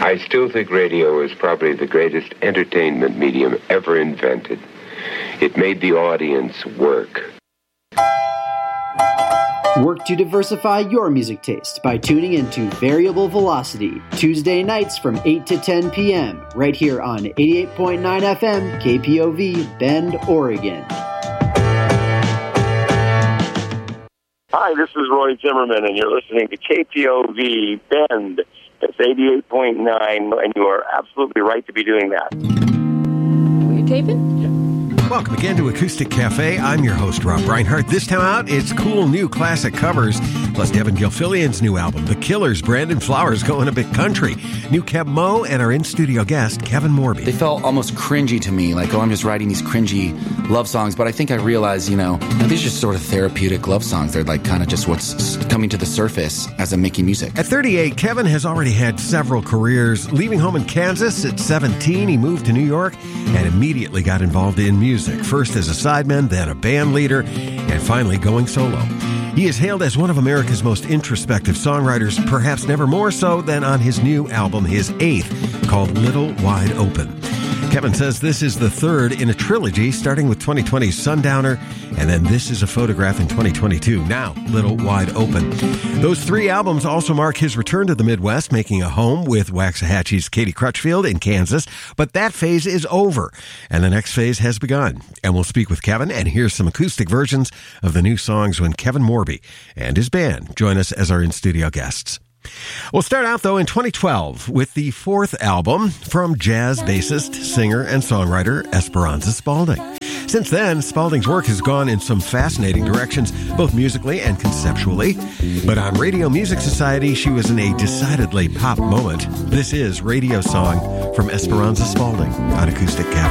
I still think radio is probably the greatest entertainment medium ever invented. It made the audience work. Work to diversify your music taste by tuning into Variable Velocity, Tuesday nights from 8 to 10 p.m., right here on 88.9 FM, KPOV, Bend, Oregon. Hi, this is Roy Zimmerman, and you're listening to KPOV, Bend. It's 88.9, and you are absolutely right to be doing that. Were you taping? Yeah. Welcome again to Acoustic Cafe. I'm your host, Rob Reinhardt. This time out, it's cool new classic covers, plus Devin Gilfillian's new album, The Killers, Brandon Flowers Going a Bit Country, new Keb Mo, and our in-studio guest, Kevin Morby. They felt almost cringy to me, like, oh, I'm just writing these cringy love songs, but I think I realized, these are just sort of therapeutic love songs. They're like kind of just what's coming to the surface as I'm making music. At 38, Kevin has already had several careers. Leaving home in Kansas at 17, he moved to New York and immediately got involved in music. First as a sideman, then a band leader, and finally going solo. He is hailed as one of America's most introspective songwriters, perhaps never more so than on his new album, his 8th, called Little Wide Open. Kevin says this is the third in a trilogy, starting with 2020's Sundowner, and then This Is a Photograph in 2022, now Little Wide Open. Those 3 albums also mark his return to the Midwest, making a home with Waxahachie's Katie Crutchfield in Kansas, but that phase is over, and the next phase has begun. And we'll speak with Kevin and hear some acoustic versions of the new songs when Kevin Morby and his band join us as our in-studio guests. We'll start out, though, in 2012 with the 4th album from jazz bassist, singer, and songwriter Esperanza Spalding. Since then, Spalding's work has gone in some fascinating directions, both musically and conceptually. But on Radio Music Society, she was in a decidedly pop moment. This is Radio Song from Esperanza Spalding on Acoustic Cafe.